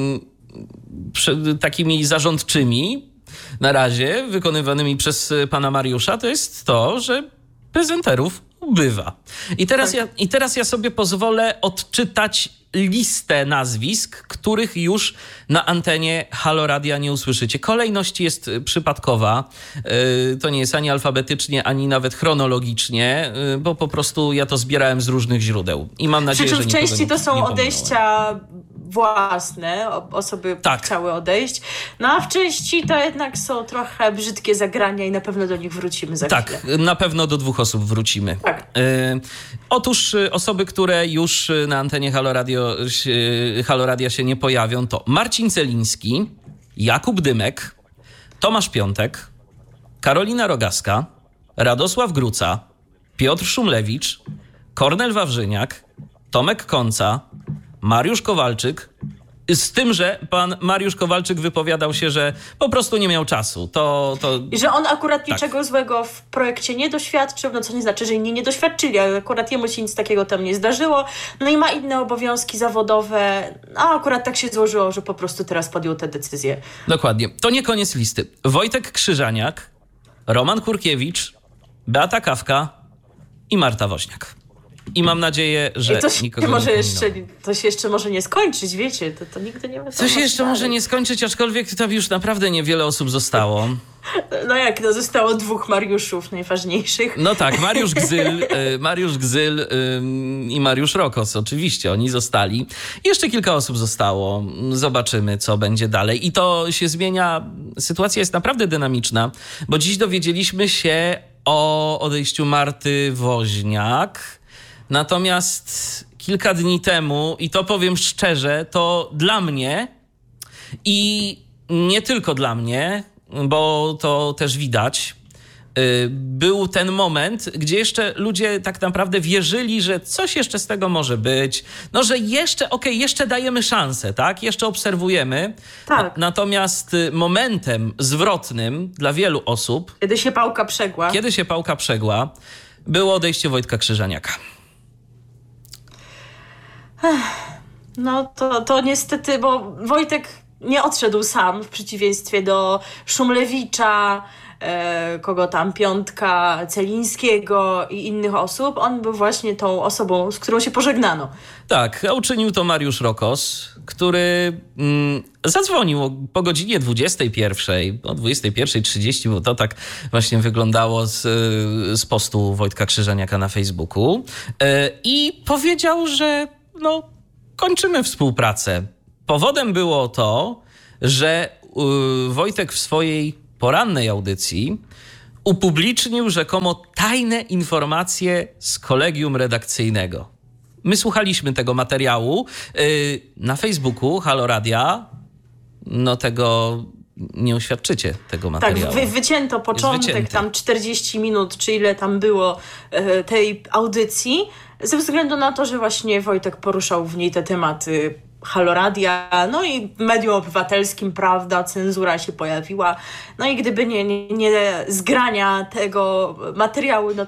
S1: y, przy, takimi zarządczymi na razie, wykonywanymi przez pana Mariusza, to jest to, że prezenterów ubywa. I teraz, tak. ja, I teraz ja sobie pozwolę odczytać listę nazwisk, których już na antenie Halo Radia nie usłyszycie. Kolejność jest przypadkowa. Yy, to nie jest ani alfabetycznie, ani nawet chronologicznie, yy, bo po prostu ja to zbierałem z różnych źródeł. I mam nadzieję,
S9: Przy czym
S1: że
S9: w części to są odejścia własne, osoby
S1: tak.
S9: chciały odejść, no a w części to jednak są trochę brzydkie zagrania i na pewno do nich wrócimy za
S1: tak,
S9: chwilę.
S1: Tak, na pewno do dwóch osób wrócimy.
S9: Tak.
S1: Yy, otóż osoby, które już na antenie Halo, Radio, yy, Halo Radia się nie pojawią, to Marcin Celiński, Jakub Dymek, Tomasz Piątek, Karolina Rogaska, Radosław Gruca, Piotr Szumlewicz, Kornel Wawrzyniak, Tomek Konca, Mariusz Kowalczyk, z tym, że pan Mariusz Kowalczyk wypowiadał się, że po prostu nie miał czasu. To, to...
S9: I że on akurat
S1: tak.
S9: niczego złego w projekcie nie doświadczył, no co nie znaczy, że inni nie doświadczyli, ale akurat jemu się nic takiego tam nie zdarzyło. No i ma inne obowiązki zawodowe, a akurat tak się złożyło, że po prostu teraz podjął tę decyzję.
S1: Dokładnie. To nie koniec listy. Wojtek Krzyżaniak, Roman Kurkiewicz, Beata Kawka i Marta Woźniak. I mam nadzieję, że
S9: I to się
S1: nikogo
S9: może
S1: nie
S9: jeszcze, to się jeszcze może nie skończyć, wiecie, to, to nigdy nie wiadomo.
S1: To się jeszcze może nie skończyć, aczkolwiek tam już naprawdę niewiele osób zostało.
S9: No jak, no zostało dwóch Mariuszów najważniejszych.
S1: No tak, Mariusz Gzyl, Mariusz Gzyl i Mariusz Rokos, oczywiście, oni zostali. Jeszcze kilka osób zostało. Zobaczymy, co będzie dalej. I to się zmienia, sytuacja jest naprawdę dynamiczna, bo dziś dowiedzieliśmy się o odejściu Marty Woźniak. Natomiast kilka dni temu, i to powiem szczerze, to dla mnie i nie tylko dla mnie, bo to też widać, był ten moment, gdzie jeszcze ludzie tak naprawdę wierzyli, że coś jeszcze z tego może być, no że jeszcze, okej, okay, jeszcze dajemy szansę, tak, jeszcze obserwujemy.
S9: Tak.
S1: Natomiast momentem zwrotnym dla wielu osób,
S9: kiedy się pałka przegła,
S1: kiedy się pałka przegła, było odejście Wojtka Krzyżaniaka.
S9: No to, to niestety, bo Wojtek nie odszedł sam, w przeciwieństwie do Szumlewicza, e, kogo tam, Piątka, Celińskiego i innych osób. On był właśnie tą osobą, z którą się pożegnano.
S1: Tak, a uczynił to Mariusz Rokos, który mm, zadzwonił o, po godzinie dwudziestej pierwszej, o dwudziestej pierwszej trzydzieści, bo to tak właśnie wyglądało z, z postu Wojtka Krzyżaniaka na Facebooku, e, i powiedział, że no, kończymy współpracę. Powodem było to, że y, Wojtek w swojej porannej audycji upublicznił rzekomo tajne informacje z kolegium redakcyjnego. My słuchaliśmy tego materiału y, na Facebooku Halo Radia. No tego nie uświadczycie, tego materiału.
S9: Tak, wy, wycięto początek, tam czterdzieści minut, czy ile tam było y, tej audycji, ze względu na to, że właśnie Wojtek poruszał w niej te tematy Halo Radia, no i w medium obywatelskim, prawda, cenzura się pojawiła. No i gdyby nie, nie, nie zgrania tego materiału, no to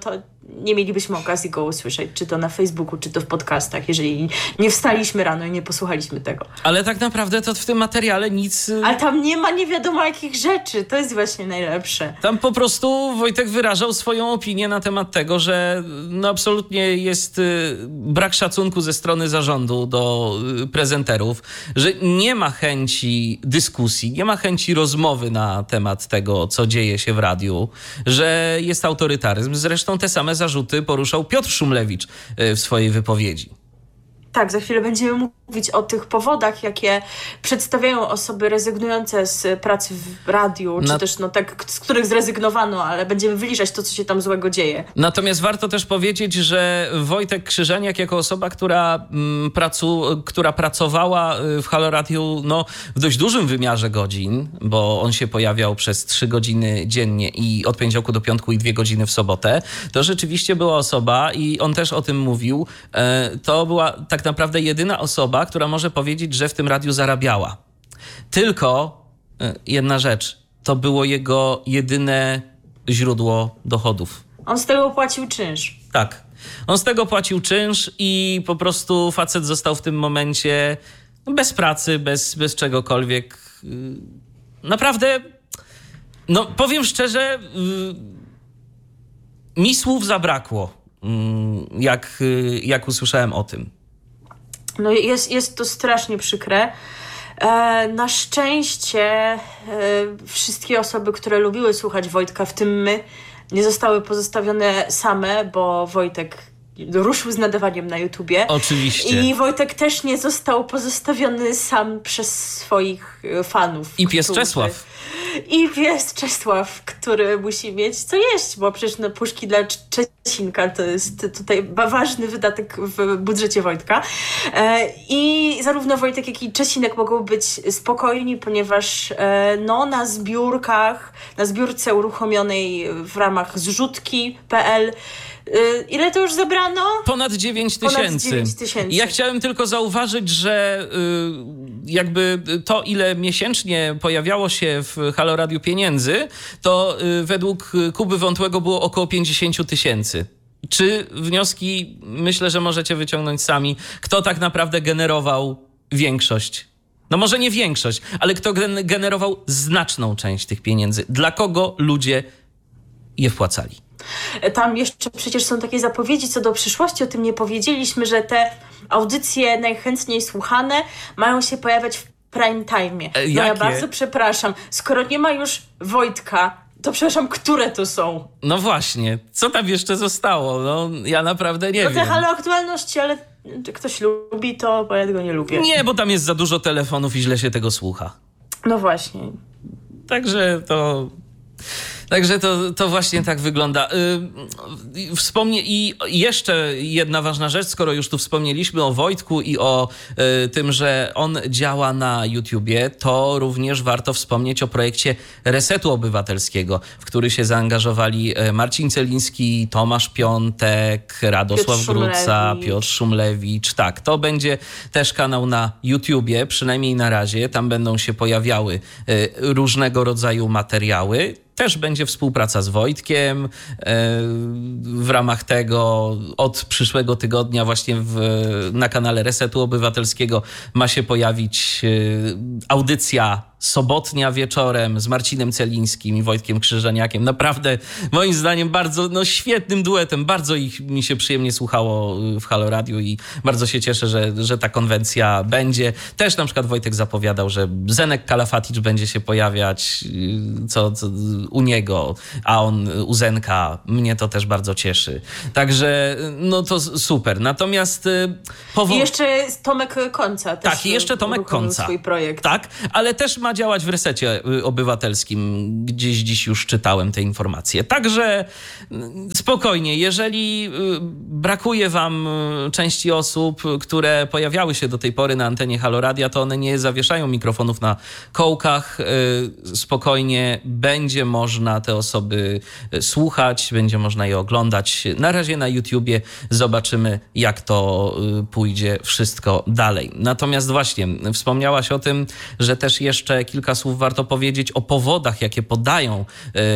S9: nie mielibyśmy okazji go usłyszeć, czy to na Facebooku, czy to w podcastach, jeżeli nie wstaliśmy rano i nie posłuchaliśmy tego.
S1: Ale tak naprawdę to w tym materiale nic...
S9: Ale tam nie ma nie wiadomo jakich rzeczy, to jest właśnie najlepsze.
S1: Tam po prostu Wojtek wyrażał swoją opinię na temat tego, że no absolutnie jest brak szacunku ze strony zarządu do prezenterów, że nie ma chęci dyskusji, nie ma chęci rozmowy na temat tego, co dzieje się w radiu, że jest autorytaryzm. Zresztą te same zarzuty poruszał Piotr Szumlewicz w swojej wypowiedzi.
S9: Tak, za chwilę będziemy mówić o tych powodach, jakie przedstawiają osoby rezygnujące z pracy w radiu, czy
S1: Na... też
S9: no tak, z których zrezygnowano, ale będziemy wyliczać to, co się tam złego dzieje.
S1: Natomiast warto też powiedzieć, że Wojtek Krzyżaniak jako osoba, która, mm, pracu, która pracowała w Halo Radiu no, w dość dużym wymiarze godzin, bo on się pojawiał przez trzy godziny dziennie i od poniedziałku do piątku i dwie godziny w sobotę, to rzeczywiście była osoba i on też o tym mówił, e, to była tak naprawdę jedyna osoba, która może powiedzieć, że w tym radiu zarabiała. Tylko jedna rzecz, to było jego jedyne źródło dochodów.
S9: On z tego płacił czynsz.
S1: Tak. On z tego płacił czynsz i po prostu facet został w tym momencie bez pracy, bez, bez czegokolwiek. Naprawdę, no powiem szczerze, mi słów zabrakło, jak, jak usłyszałem o tym.
S9: No jest, jest to strasznie przykre. E, na szczęście e, wszystkie osoby, które lubiły słuchać Wojtka, w tym my, nie zostały pozostawione same, bo Wojtek ruszył z nadawaniem na YouTubie.
S1: Oczywiście.
S9: I Wojtek też nie został pozostawiony sam przez swoich fanów.
S1: I pies
S9: którzy...
S1: Czesław.
S9: I pies Czesław, który musi mieć co jeść, bo przecież no, puszki dla Czesinka to jest tutaj ważny wydatek w budżecie Wojtka. E, I zarówno Wojtek, jak i Czesinek mogą być spokojni, ponieważ e, no, na zbiórkach, na zbiórce uruchomionej w ramach zrzutki kropka pe el ile to już zebrano?
S1: Ponad dziewięć tysięcy. Ja chciałem tylko zauważyć, że jakby to, ile miesięcznie pojawiało się w Halo Radiu pieniędzy, to według Kuby Wątłego było około pięćdziesiąt tysięcy. Czy wnioski, myślę, że możecie wyciągnąć sami, kto tak naprawdę generował większość? No może nie większość, ale kto generował znaczną część tych pieniędzy? Dla kogo ludzie je wpłacali?
S9: Tam jeszcze przecież są takie zapowiedzi co do przyszłości, o tym nie powiedzieliśmy, że te audycje najchętniej słuchane mają się pojawiać w prime time. No
S1: Jakie?
S9: Ja bardzo przepraszam, skoro nie ma już Wojtka, to przepraszam, które to są?
S1: No właśnie, co tam jeszcze zostało? No ja naprawdę nie
S9: no
S1: wiem.
S9: No te Halo Aktualności, ale czy ktoś lubi to, bo ja tego nie lubię.
S1: Nie, bo tam jest za dużo telefonów i źle się tego słucha.
S9: No właśnie.
S1: Także to... Także to, to właśnie tak wygląda. Yy, wspomnę i jeszcze jedna ważna rzecz, skoro już tu wspomnieliśmy o Wojtku i o y, tym, że on działa na YouTubie, to również warto wspomnieć o projekcie Resetu Obywatelskiego, w który się zaangażowali Marcin Celiński, Tomasz Piątek, Radosław
S9: Piotr
S1: Gruca,
S9: Szumlewicz.
S1: Piotr Szumlewicz. Tak, to będzie też kanał na YouTubie, przynajmniej na razie. Tam będą się pojawiały y, różnego rodzaju materiały. Też będzie współpraca z Wojtkiem. W ramach tego od przyszłego tygodnia właśnie w, na kanale Resetu Obywatelskiego ma się pojawić audycja sobotnia wieczorem z Marcinem Celińskim i Wojtkiem Krzyżaniakiem. Naprawdę, moim zdaniem, bardzo no, świetnym duetem. Bardzo ich mi się przyjemnie słuchało w Halo Radiu i bardzo się cieszę, że, że ta konwencja będzie. Też na przykład Wojtek zapowiadał, że Zenek Kalafatycz będzie się pojawiać co, co u niego, a on u Zenka. Mnie to też bardzo cieszy. Także no to super. Natomiast powo-
S9: I jeszcze Tomek Końca. Też
S1: tak, i jeszcze Tomek Końca.
S9: Swój projekt.
S1: Tak, ale też ma działać w Resecie Obywatelskim. Gdzieś dziś już czytałem te informacje. Także spokojnie, jeżeli brakuje wam części osób, które pojawiały się do tej pory na antenie Halo Radia, to one nie zawieszają mikrofonów na kołkach. Spokojnie będzie można te osoby słuchać, będzie można je oglądać. Na razie na YouTubie zobaczymy, jak to pójdzie wszystko dalej. Natomiast właśnie wspomniałaś o tym, że też jeszcze jeszcze kilka słów warto powiedzieć o powodach, jakie podają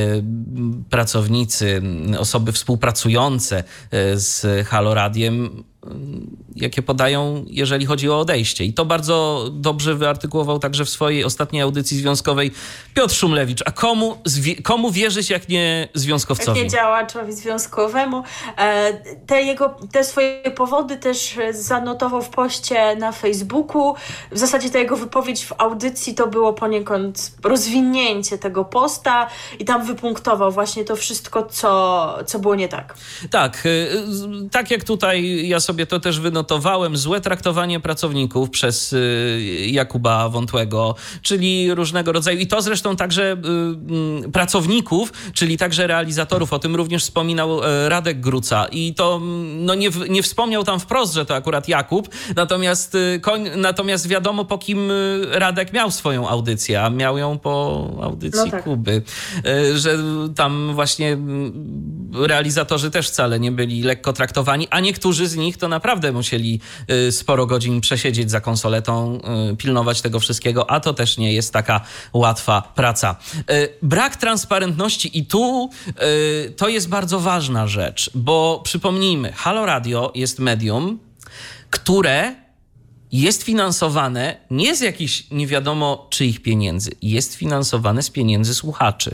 S1: pracownicy, osoby współpracujące z Halo Radiem, jakie podają, jeżeli chodzi o odejście. I to bardzo dobrze wyartykułował także w swojej ostatniej audycji związkowej Piotr Szumlewicz. A komu, komu wierzyć, jak nie związkowcowi?
S9: Jak nie działaczowi związkowemu. Te jego, te swoje powody też zanotował w poście na Facebooku. W zasadzie ta jego wypowiedź w audycji to było poniekąd rozwinięcie tego posta i tam wypunktował właśnie to wszystko, co, co było nie tak.
S1: Tak, tak jak tutaj ja sobie to też wynotowałem, złe traktowanie pracowników przez Jakuba Wątłego, czyli różnego rodzaju, i to zresztą także y, pracowników, czyli także realizatorów, o tym również wspominał Radek Gruca i to no nie, nie wspomniał tam wprost, że to akurat Jakub, natomiast, koń, natomiast wiadomo, po kim Radek miał swoją audycję, a miał ją po audycji no tak. Kuby, że tam właśnie realizatorzy też wcale nie byli lekko traktowani, a niektórzy z nich to naprawdę musieli sporo godzin przesiedzieć za konsoletą, pilnować tego wszystkiego, a to też nie jest taka łatwa praca. Brak transparentności i tu to jest bardzo ważna rzecz, bo przypomnijmy, Halo Radio jest medium, które jest finansowane nie z jakichś nie wiadomo czyich pieniędzy, jest finansowane z pieniędzy słuchaczy.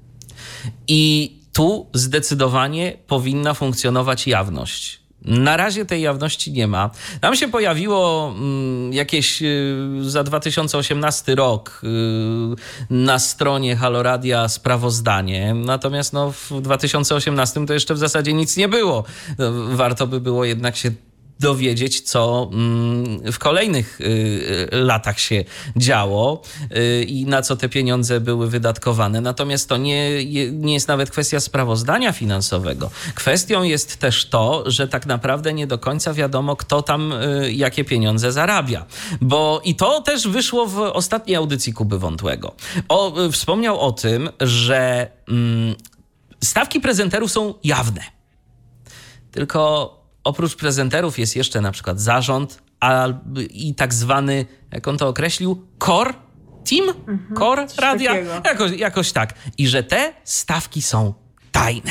S1: I tu zdecydowanie powinna funkcjonować jawność. Na razie tej jawności nie ma. Nam się pojawiło mm, jakieś y, za dwa tysiące osiemnasty rok y, na stronie Halo Radia sprawozdanie, natomiast no, w dwa tysiące osiemnastym to jeszcze w zasadzie nic nie było. No, warto by było jednak się dowiedzieć, co w kolejnych latach się działo i na co te pieniądze były wydatkowane. Natomiast to nie, nie jest nawet kwestia sprawozdania finansowego. Kwestią jest też to, że tak naprawdę nie do końca wiadomo, kto tam jakie pieniądze zarabia. Bo i to też wyszło w ostatniej audycji Kuby Wątłego. O, wspomniał o tym, że mm, stawki prezenterów są jawne. Tylko oprócz prezenterów jest jeszcze na przykład zarząd a, i tak zwany, jak on to określił, core team? Mhm, core radia? Jakoś, jakoś tak. I że te stawki są tajne.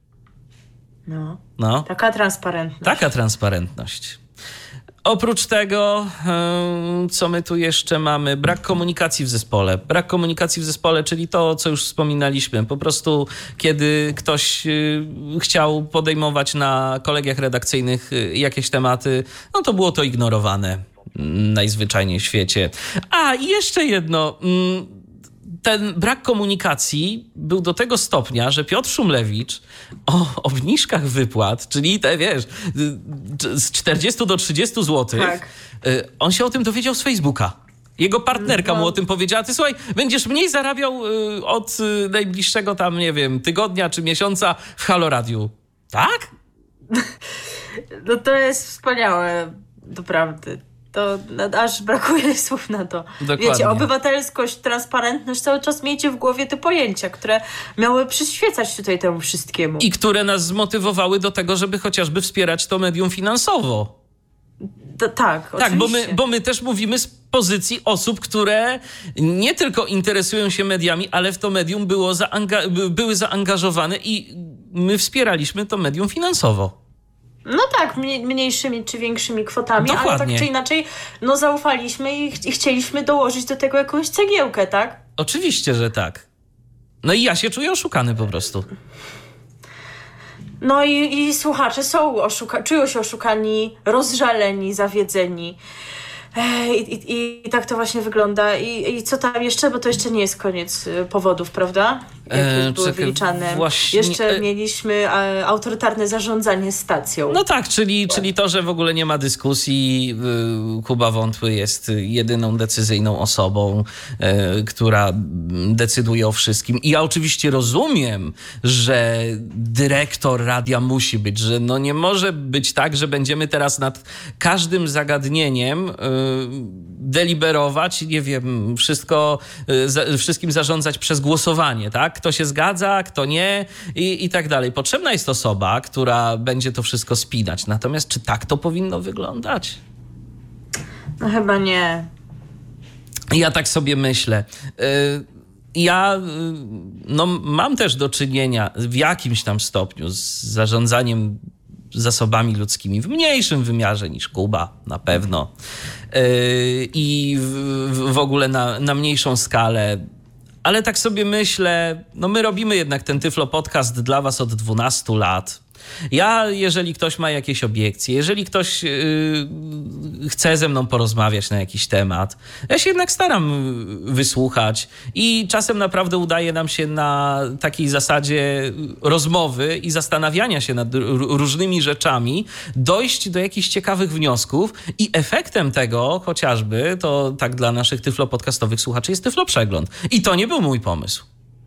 S9: No,
S1: no.
S9: Taka transparentność.
S1: Taka transparentność. Oprócz tego, co my tu jeszcze mamy? Brak komunikacji w zespole. Brak komunikacji w zespole, czyli to, co już wspominaliśmy. Po prostu, kiedy ktoś chciał podejmować na kolegiach redakcyjnych jakieś tematy, no to było to ignorowane najzwyczajniej w świecie. A, i jeszcze jedno. Ten brak komunikacji był do tego stopnia, że Piotr Szumlewicz o obniżkach wypłat, czyli te, wiesz, z czterdziestu do trzydziestu złotych, tak. On się o tym dowiedział z Facebooka. Jego partnerka no. mu o tym powiedziała, ty słuchaj, będziesz mniej zarabiał od najbliższego tam, nie wiem, tygodnia czy miesiąca w Halo Radiu. Tak?
S9: No to jest wspaniałe, doprawdy. To aż brakuje słów na to.
S1: Dokładnie.
S9: Wiecie, obywatelskość, transparentność, cały czas miejcie w głowie te pojęcia, które miały przyświecać tutaj temu wszystkiemu.
S1: I które nas zmotywowały do tego, żeby chociażby wspierać to medium finansowo.
S9: To, tak,
S1: Tak, bo my, bo my też mówimy z pozycji osób, które nie tylko interesują się mediami, ale w to medium było zaanga- były zaangażowane i my wspieraliśmy to medium finansowo.
S9: No tak, mniejszymi czy większymi kwotami,
S1: Dokładnie.
S9: Ale tak czy inaczej, no zaufaliśmy i, ch- i chcieliśmy dołożyć do tego jakąś cegiełkę, tak?
S1: Oczywiście, że tak. No i ja się czuję oszukany po prostu.
S9: No i, i słuchacze są oszuka- czują się oszukani, rozżaleni, zawiedzeni. I, i, I tak to właśnie wygląda. I, I co tam jeszcze? Bo to jeszcze nie jest koniec powodów, prawda? Jakie e, były czekaj, wyliczane. Właśnie, jeszcze e... mieliśmy e, autorytarne zarządzanie stacją.
S1: No tak, czyli, czyli to, że w ogóle nie ma dyskusji. Kuba Wątły jest jedyną decyzyjną osobą, e, która decyduje o wszystkim. I ja oczywiście rozumiem, że dyrektor radia musi być, że no nie może być tak, że będziemy teraz nad każdym zagadnieniem e, deliberować, nie wiem, wszystko, za, wszystkim zarządzać przez głosowanie, tak? Kto się zgadza, kto nie i, i tak dalej. Potrzebna jest osoba, która będzie to wszystko spinać. Natomiast czy tak to powinno wyglądać?
S9: No chyba nie.
S1: ja tak sobie myślę. Ja no, mam też do czynienia w jakimś tam stopniu z zarządzaniem zasobami ludzkimi w mniejszym wymiarze niż Kuba, na pewno. I w, w ogóle na, na mniejszą skalę. Ale tak sobie myślę, no my robimy jednak ten Tyflo Podcast dla was od dwunastu lat. Ja, jeżeli ktoś ma jakieś obiekcje, jeżeli ktoś yy, chce ze mną porozmawiać na jakiś temat, ja się jednak staram wysłuchać i czasem naprawdę udaje nam się na takiej zasadzie rozmowy i zastanawiania się nad r- różnymi rzeczami dojść do jakichś ciekawych wniosków i efektem tego chociażby, to tak dla naszych Tyflo Podcastowych słuchaczy, jest Tyflo Przegląd. I to nie był mój pomysł.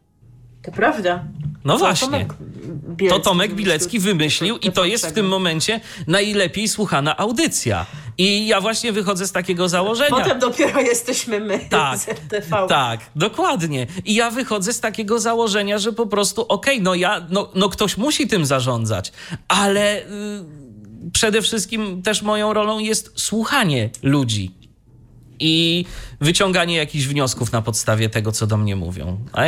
S9: To prawda.
S1: No
S9: to
S1: właśnie.
S9: Tomek Bilecki
S1: to Tomek Bilecki wymyślił i to jest w tym momencie najlepiej słuchana audycja. I ja właśnie wychodzę z takiego założenia.
S9: Potem dopiero jesteśmy my
S1: tak,
S9: z R T V.
S1: Tak, dokładnie. I ja wychodzę z takiego założenia, że po prostu okej, okay, no ja, no, no ktoś musi tym zarządzać, ale yy, przede wszystkim też moją rolą jest słuchanie ludzi i wyciąganie jakichś wniosków na podstawie tego, co do mnie mówią. A,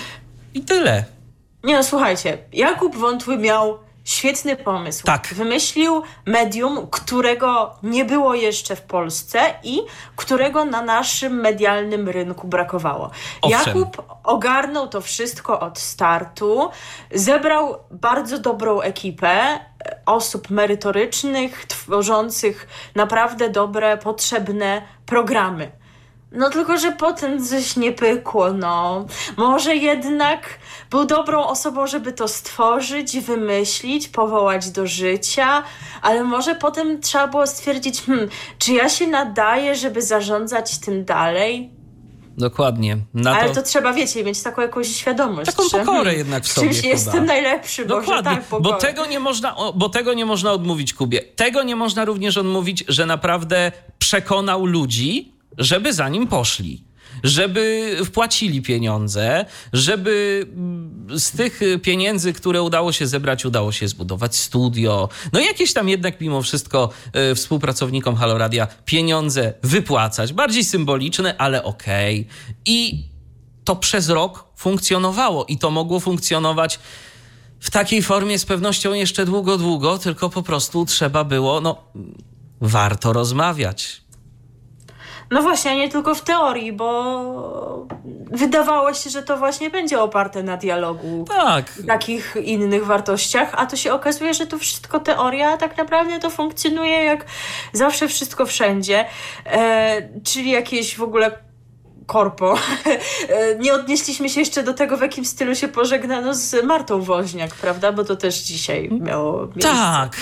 S1: i tyle.
S9: Nie no, słuchajcie, Jakub Wątły miał świetny pomysł.
S1: Tak.
S9: Wymyślił medium, którego nie było jeszcze w Polsce i którego na naszym medialnym rynku brakowało.
S1: Owszem.
S9: Jakub ogarnął to wszystko od startu, zebrał bardzo dobrą ekipę osób merytorycznych, tworzących naprawdę dobre, potrzebne programy. No tylko, że potem coś nie pykło, no. Może jednak był dobrą osobą, żeby to stworzyć, wymyślić, powołać do życia, ale może potem trzeba było stwierdzić, hmm, czy ja się nadaję, żeby zarządzać tym dalej?
S1: Dokładnie. Na
S9: ale
S1: to...
S9: to trzeba, wiecie, mieć taką jakąś świadomość.
S1: Taką
S9: że,
S1: pokorę
S9: hmm,
S1: jednak w sobie
S9: czymś
S1: chyba.
S9: jestem najlepszy,
S1: Dokładnie,
S9: może tak,
S1: bo tego, nie można, bo tego nie można odmówić Kubie. Tego nie można również odmówić, że naprawdę przekonał ludzi, żeby za nim poszli, żeby wpłacili pieniądze, żeby z tych pieniędzy, które udało się zebrać, udało się zbudować studio. No jakieś tam jednak mimo wszystko y, współpracownikom Halo Radia pieniądze wypłacać. Bardziej symboliczne, ale okej. Okay. I to przez rok funkcjonowało i to mogło funkcjonować w takiej formie z pewnością jeszcze długo, długo, tylko po prostu trzeba było, no, warto rozmawiać.
S9: No właśnie, a nie tylko w teorii, bo wydawało się, że to właśnie będzie oparte na dialogu.
S1: Tak.
S9: Takich innych wartościach, a to się okazuje, że to wszystko teoria, a tak naprawdę to funkcjonuje jak zawsze wszystko wszędzie. E, czyli jakieś w ogóle korpo. Nie odnieśliśmy się jeszcze do tego, w jakim stylu się pożegnano z Martą Woźniak, prawda? Bo to też dzisiaj miało miejsce.
S1: Tak.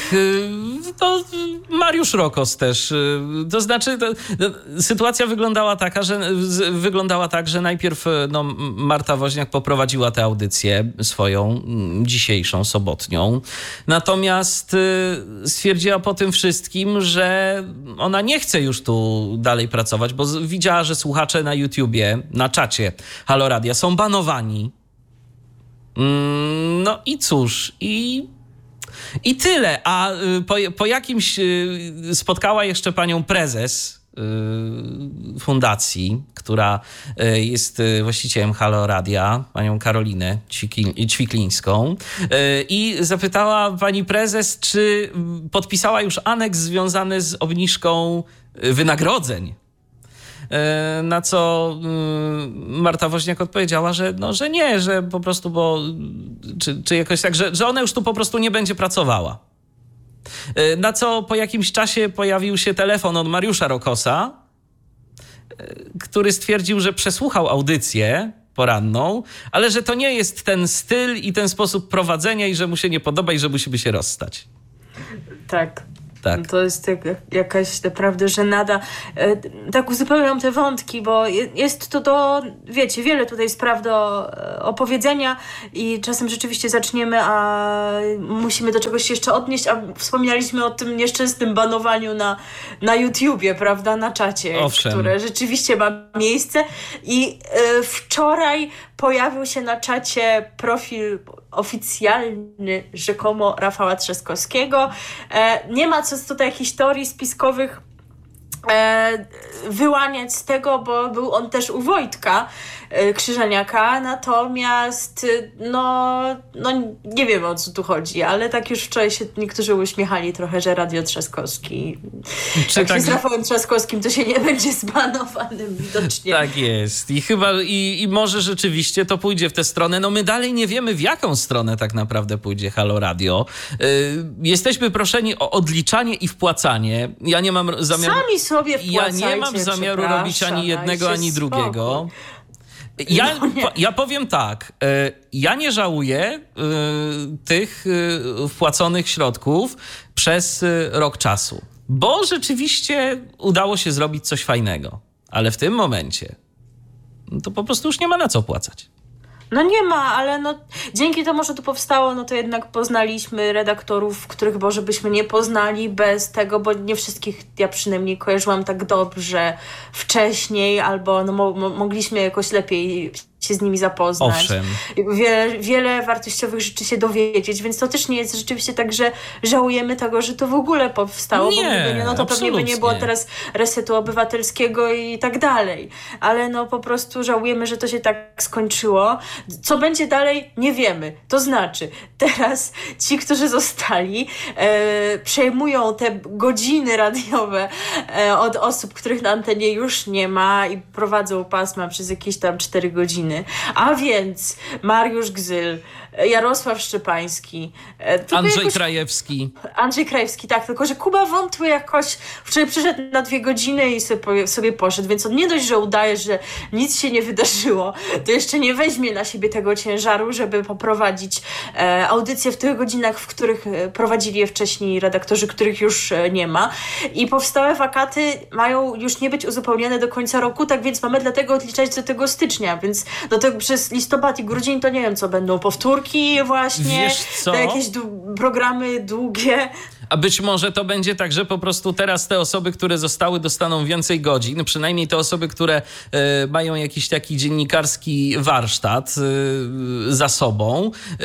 S1: To Mariusz Rokos też. To znaczy, to, to, sytuacja wyglądała taka, że wyglądała tak, że najpierw no, Marta Woźniak poprowadziła tę audycję swoją, dzisiejszą, sobotnią. Natomiast stwierdziła po tym wszystkim, że ona nie chce już tu dalej pracować, bo widziała, że słuchacze na YouTube na czacie Halo Radia są banowani. No i cóż, i, i tyle. A po, po jakimś spotkała jeszcze panią prezes fundacji, która jest właścicielem Halo Radia, panią Karolinę Ćwiklińską, i zapytała pani prezes, czy podpisała już aneks związany z obniżką wynagrodzeń. Na co Marta Woźniak odpowiedziała, że, no, że nie, że po prostu, bo czy, czy jakoś tak, że, że ona już tu po prostu nie będzie pracowała. Na co po jakimś czasie pojawił się telefon od Mariusza Rokosa, który stwierdził, że przesłuchał audycję poranną, ale że to nie jest ten styl i ten sposób prowadzenia i że mu się nie podoba i że musimy się rozstać.
S9: Tak.
S1: Tak.
S9: To jest jak, jakaś naprawdę żenada. E, tak uzupełniam te wątki, bo jest to do, wiecie, wiele tutaj spraw do opowiedzenia i czasem rzeczywiście zaczniemy, a musimy do czegoś się jeszcze odnieść, a wspominaliśmy o tym nieszczęsnym banowaniu na, na YouTubie, prawda, na czacie,
S1: Owszem.
S9: które rzeczywiście ma miejsce i e, wczoraj pojawił się na czacie profil oficjalny rzekomo Rafała Trzaskowskiego. E, nie ma co tutaj historii spiskowych e, wyłaniać z tego, bo był on też u Wojtka e, Krzyżaniaka, natomiast no, no nie wiem, o co tu chodzi, ale tak już wczoraj się niektórzy uśmiechali trochę, że Radio Trzaskowski.
S1: Czy
S9: jak
S1: tak...
S9: się z Rafałem Trzaskowskim, to się nie będzie zbanowanym widocznie.
S1: Tak jest. I chyba i, i może rzeczywiście to pójdzie w tę stronę. No my dalej nie wiemy, w jaką stronę tak naprawdę pójdzie Halo Radio. Yy, jesteśmy proszeni o odliczanie i wpłacanie. Ja nie mam zamiaru...
S9: Sami sobie wpłacajcie,
S1: Ja nie mam zamiaru robić ani jednego, ani drugiego.
S9: Spokój.
S1: Ja,
S9: No nie.
S1: ja powiem tak, y, ja nie żałuję y, tych y, wpłaconych środków przez y, rok czasu, bo rzeczywiście udało się zrobić coś fajnego, ale w tym momencie no to po prostu już nie ma na co płacać.
S9: No nie ma, ale no dzięki temu, że to powstało, no to jednak poznaliśmy redaktorów, których może byśmy nie poznali bez tego, bo nie wszystkich ja przynajmniej kojarzyłam tak dobrze wcześniej, albo no, mo- mo- mogliśmy jakoś lepiej się z nimi zapoznać.
S1: Owszem.
S9: Wiele, wiele wartościowych rzeczy się dowiedzieć, więc to też nie jest rzeczywiście tak, że żałujemy tego, że to w ogóle powstało,
S1: Nie,
S9: bo gdyby nie, no to pewnie by nie było
S1: absolutnie.
S9: teraz resetu obywatelskiego i tak dalej. Ale no po prostu żałujemy, że to się tak skończyło. Co będzie dalej, nie wiemy. To znaczy, teraz ci, którzy zostali, e, przejmują te godziny radiowe e, od osób, których na antenie już nie ma i prowadzą pasma przez jakieś tam cztery godziny. A więc Mariusz Gzyl, Jarosław Szczepański, e, tylko
S1: Andrzej
S9: jakoś...
S1: Krajewski.
S9: Andrzej Krajewski, tak, tylko że Kuba Wątły jakoś wczoraj przyszedł na dwie godziny i sobie, sobie poszedł, więc on nie dość, że udaje, że nic się nie wydarzyło, to jeszcze nie weźmie na siebie tego ciężaru, żeby poprowadzić e, audycję w tych godzinach, w których e, prowadzili je wcześniej redaktorzy, których już e, nie ma. I powstałe wakaty mają już nie być uzupełnione do końca roku, tak więc mamy dlatego odliczać do tego stycznia, więc do tego przez listopad i grudzień to nie wiem, co będą powtórki właśnie,
S1: Wiesz co?
S9: te jakieś du- programy długie.
S1: A być może to będzie tak, że po prostu teraz te osoby, które zostały, dostaną więcej godzin, przynajmniej te osoby, które e, mają jakiś taki dziennikarski warsztat e, za sobą e,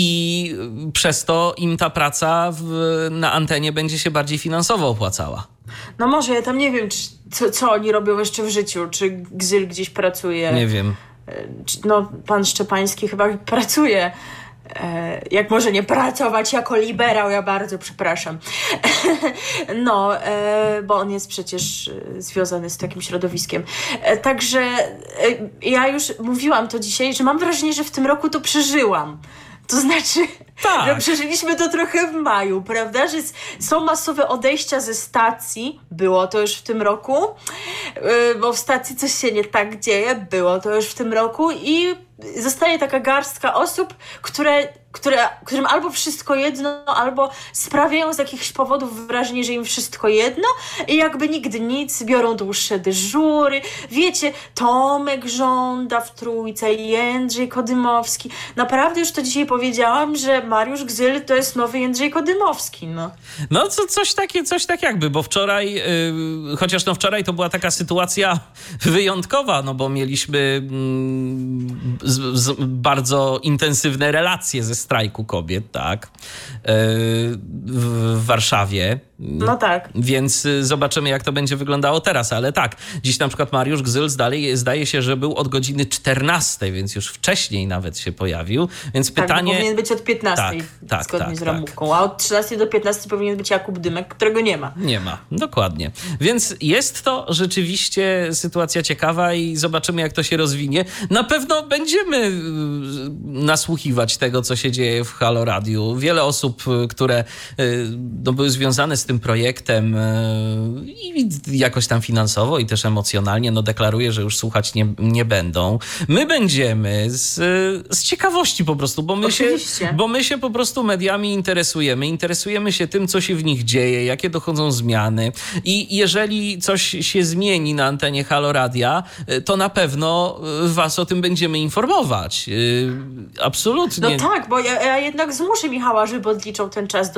S1: i przez to im ta praca w, na antenie będzie się bardziej finansowo opłacała.
S9: No może, ja tam nie wiem, czy, co, co oni robią jeszcze w życiu, czy Gzyl gdzieś pracuje.
S1: Nie wiem.
S9: Czy- No, pan Szczepański chyba pracuje. E, jak może nie pracować jako liberał, ja bardzo przepraszam. No, e, bo on jest przecież e, związany z takim środowiskiem. E, także e, ja już mówiłam to dzisiaj, że mam wrażenie, że w tym roku to przeżyłam. To znaczy,
S1: Tak.
S9: że przeżyliśmy to trochę w maju, prawda? Że s- są masowe odejścia ze stacji, było to już w tym roku, yy, bo w stacji coś się nie tak dzieje, było to już w tym roku i zostaje taka garstka osób, które, które, którym albo wszystko jedno, albo sprawiają z jakichś powodów wrażenie, że im wszystko jedno i jakby nigdy nic, biorą dłuższe dyżury. Wiecie, Tomek żąda w Trójce, Jędrzej Kodymowski. Naprawdę już to dzisiaj powiedziałam, że Mariusz Gzyl to jest nowy Jędrzej Kodymowski, no.
S1: No co, coś takie, coś tak jakby, bo wczoraj, yy, chociaż no wczoraj to była taka sytuacja wyjątkowa, no bo mieliśmy mm, z, z, bardzo intensywne relacje ze strajku kobiet, tak, yy, w, w Warszawie.
S9: No tak.
S1: Więc y, zobaczymy, jak to będzie wyglądało teraz, ale tak, dziś na przykład Mariusz Gzyl zdaje, zdaje się, że był od godziny czternastej, więc już wcześniej nawet się pojawił, więc
S9: Tak,
S1: pytanie...
S9: bo powinien być od piętnastej,
S1: Tak, tak,
S9: zgodnie
S1: tak,
S9: z
S1: tak.
S9: ramówką, a od trzynastej do piętnastej powinien być Jakub Dymek, którego nie ma.
S1: Nie ma, dokładnie. Więc jest to rzeczywiście sytuacja ciekawa i zobaczymy, jak to się rozwinie. Na pewno będziemy y, nasłuchiwać tego, co się dzieje w Halo Radiu. Wiele osób, y, które y, no, były związane z tym projektem y, i jakoś tam finansowo i też emocjonalnie, no deklaruje, że już słuchać nie, nie będą. My będziemy z, z ciekawości po prostu, bo my, się,
S9: Oczywiście.
S1: bo my się po prostu mediami interesujemy. Interesujemy się tym, co się w nich dzieje, jakie dochodzą zmiany. I jeżeli coś się zmieni na antenie Halo Radia, y, to na pewno y, was o tym będziemy informować. Y, Absolutnie.
S9: No tak, bo ja, ja jednak zmuszę Michała, żeby odliczał ten czas do